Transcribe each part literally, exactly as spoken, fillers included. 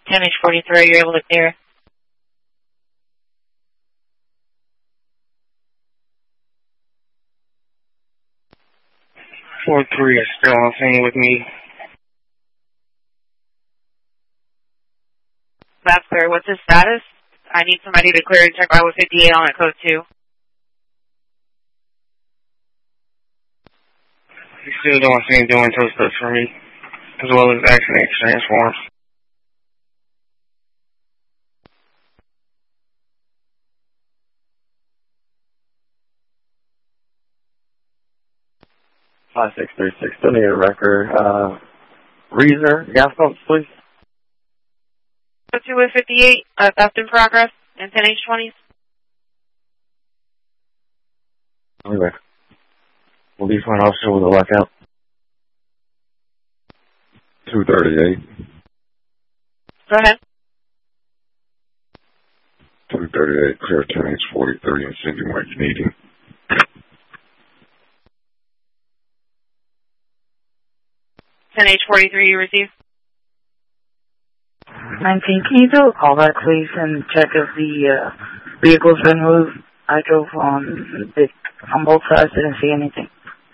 ten H forty-three, you're able to clear. four three is still on scene with me. That's clear. What's his status? I need somebody to clear and check out with fifty-eight on at code two. He's still on scene doing tow stuff for me, as well as accident exchange forms. five six three six, still need a record. Uh, Reezer, gas pumps, please. Code two with fifty-eight, uh, theft in progress, and ten H twenties. Anyway, we'll be fine officer with a blackout. two thirty-eight. Go ahead. two thirty-eight, clear ten H forty-three, and send you what you need. ten H forty-three, you receive. nineteen, can you do a callback, please, and check if the uh, vehicle's been moved? I drove on the, on both sides, didn't see anything.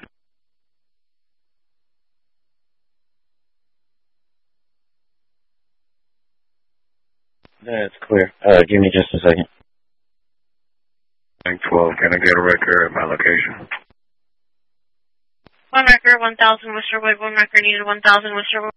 That's clear. Uh, give me just a second. Bank twelve, can I get a record at my location? One record, one thousand Worcester Wood, one record needed, one thousand Worcester Wood.